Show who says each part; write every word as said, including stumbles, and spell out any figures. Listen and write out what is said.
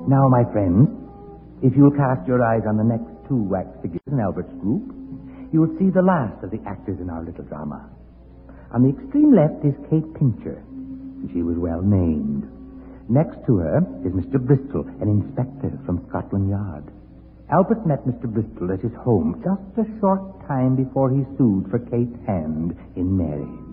Speaker 1: Now, my friends, if you'll cast your eyes on the next two wax figures in Albert's group, you will see the last of the actors in our little drama. On the extreme left is Kate Pincher. She was well named. Next to her is Mister Bristol, an inspector from Scotland Yard. Albert met Mister Bristol at his home just a short time before he sued for Kate's hand in marriage.